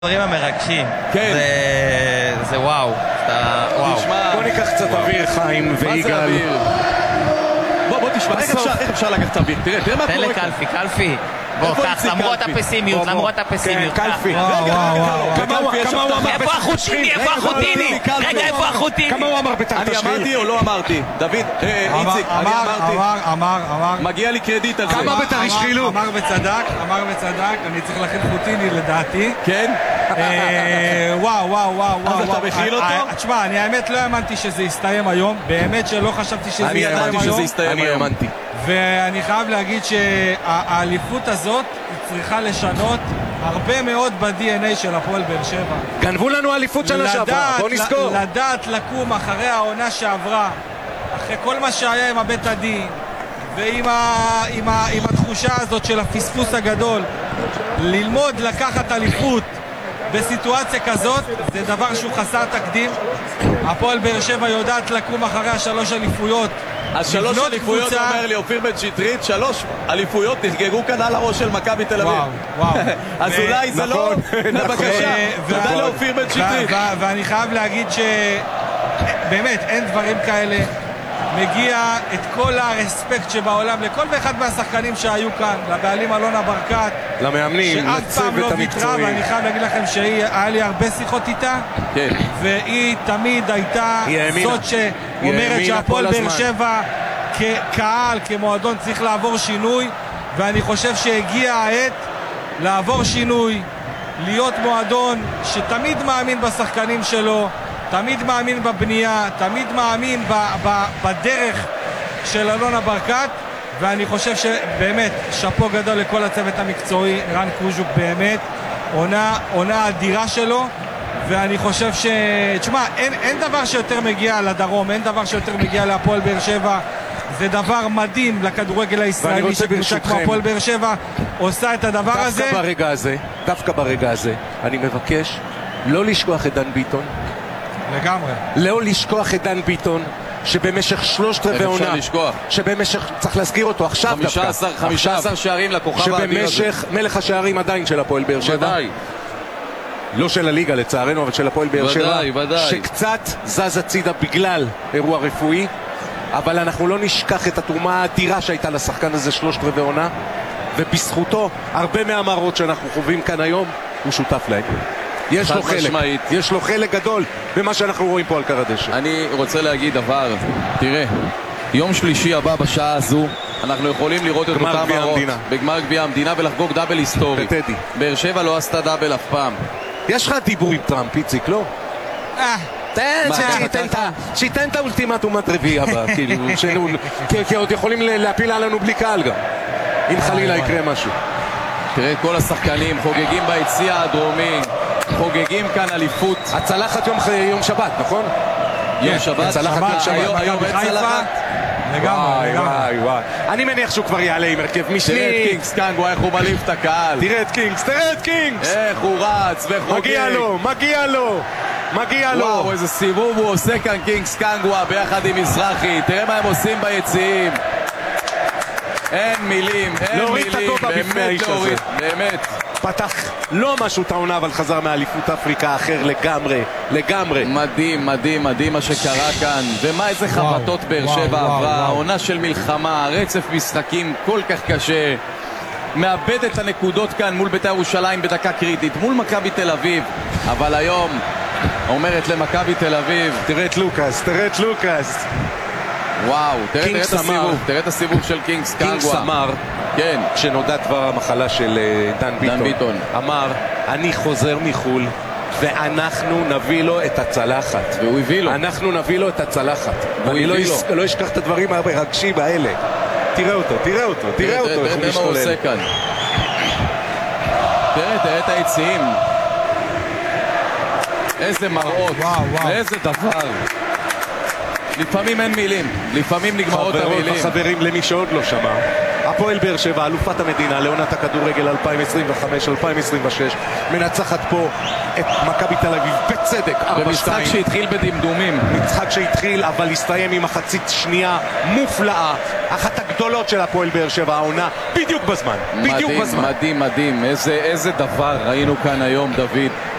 הדברים המרגשים. כן. זה וואו. וואו. בוא ניקח קצת אוויר, חיים ויגאל. מה זה אוויר? בוא תשמע, איך אפשר לקחת אוויר? תראה מה תן קורה. לקלפי, קלפי. בוא, קח, למרות הפסימיות, למרות הפסימיות. קלפי. כמה הוא אמר? איפה החוטיני? איפה החוטיני? רגע, איפה החוטיני? כמה הוא אמר בתחת אני השביעי? אמרתי או לא אמרתי? דוד, איציק, אני אמרתי. אמר. מגיע לי קרדיט על זה. כמה בתרחיש חילוק? אמר וצדק, אני צריך להכין חוטיני לדעתי. כן? וואו. אז אתה מכיל אותו? תשמע, אני האמת לא האמנתי שזה יסתיים היום. באמת שלא חשבתי שזה אני יסתיים היום. ידעתי שזה יסתיים אני היום. האמנתי. ואני חייב להגיד שהאליפות הזאת צריכה לשנות הרבה מאוד ב-DNA של הפועל באר שבע. גנבו לנו אליפות שנה שעברה, בוא נזכור. לדעת לקום אחרי העונה שעברה, אחרי כל מה שהיה עם הבית הדין ועם עם התחושה הזאת של הפספוס הגדול, ללמוד לקחת אליפות בסיטואציה כזאת זה דבר שהוא חסר תקדים. הפועל באר שבע יודעת לקום אחרי השלוש אליפויות. אז שלוש אליפויות אומר לי אופיר בן שטרית, 3 אליפויות נחגגו כאן על הראש של מכבי תל אביב. וואו. אז אולי זה לא... בבקשה, תודה לאופיר בן שטרית. ואני חייב להגיד שבאמת אין דברים כאלה. מגיע את כל הרספקט שבעולם לכל ואחד מהשחקנים שהיו כאן, לבעלים אלונה ברקת, למאמנים, שאף פעם לא ויתרה, ואני חייב להגיד לכם שהיה לי הרבה שיחות איתה, כן. והיא תמיד הייתה זאת שאומרת שהפועל באר שבע כקהל, כמועדון צריך לעבור שינוי, ואני חושב שהגיע העת לעבור שינוי, להיות מועדון שתמיד מאמין בשחקנים שלו, תמיד מאמין בבנייה, תמיד מאמין בדרך של אלונה ברקת, ואני חושב שבאמת שפו גדול לכל הצוות המקצועי. רן קוז'וק באמת עונה אדירה שלו, ואני חושב תשמע, אין דבר שיותר מגיע לדרום, אין דבר שיותר מגיע להפועל באר שבע. זה דבר מדהים לכדורגל הישראלי שקבוצה כמו הפועל באר שבע עושה את הדבר הזה. דווקא ברגע הזה אני מבקש לא לשכוח את דן ביטון, לגמרי. לא לשכוח את דן ביטון שבמשך 3/4 עונה, צריך להזכיר אותו עכשיו דווקא, 15 שערים לכוכב האדיר הזה, שבמשך מלך השערים עדיין של הפועל באר שבע, לא של הליגה לצערנו אבל של הפועל באר שבע, שקצת זז הצידה בגלל אירוע רפואי, אבל אנחנו לא נשכח את התרומה האדירה שהייתה לשחקן הזה 3/4 עונה, ובזכותו הרבה מהמראות שאנחנו חווים כאן היום הוא שותף להם. יש לו חלק גדול במה שאנחנו רואים פה על קר הדשא. אני רוצה להגיד דבר, תראה, יום שלישי הבא בשעה הזו אנחנו יכולים לראות את אותם מראות בגמר גביע המדינה ולחגוג דאבל היסטורי. באר שבע לא עשתה דאבל אף פעם. יש לך דיבור עם טראמפ, איציק, לא? שייתן את האולטימטום הרביעי הבא, כי עוד יכולים להפיל עלינו בלי קהל גם, אם חלילה יקרה משהו. תראה, כל השחקנים חוגגים ביציע הדרומי, חוגגים כאן אליפות. הצלחת יום שבת, נכון? יום שבת? היום אין צלחת? לגמרי. אני מניח שהוא כבר יעלה עם הרכב משני. תראה את קינגס קנגו, איך הוא מליף את הקהל. תראה את קינגס איך הוא רץ וחוגג. מגיע לו. וואו, איזה סיבוב הוא עושה כאן קינגס קנגווה ביחד עם מזרחי. תראה מה הם עושים ביציעים. אין מילים, באמת. פתח לא משהו את העונה, אבל חזר מאליפות אפריקה אחר לגמרי. מדהים מה שקרה כאן, ומה איזה חבטות באר שבע עברה, עונה של מלחמה, רצף משחקים כל כך קשה, מאבד את הנקודות כאן מול בית"ר ירושלים בדקה קריטית, מול מכבי תל אביב, אבל היום אומרת למכבי תל אביב, תראה את לוקאס. וואו, תראה את הסיבוב של קינגס קנגווה. קינגס אמר, כן, כשנודע דבר המחלה של דן ביטון, אמר, אני חוזר מחול ואנחנו נביא לו את הצלחת. והוא הביא לו. אנחנו נביא לו את הצלחת. ואני לא אשכח את הדברים המרגשים האלה. תראה אותו, איך הוא משתולל. מה הוא עושה כאן. תראה את היציעים. איזה מראות, איזה דבר. לפעמים אין מילים, לפעמים נגמרות המילים. חברים, למי שעוד לא שמע, הפועל באר שבע, אלופת המדינה לעונת הכדורגל 2025-2026, מנצחת פה את מכבי תל אביב בצדק 4-2. במשחק שהתחיל בדמדומים. משחק שהתחיל אבל הסתיים עם מחצית שנייה מופלאה, אחת הגדולות של הפועל באר שבע העונה, בדיוק בזמן. מדהים, איזה דבר ראינו כאן היום, דוד.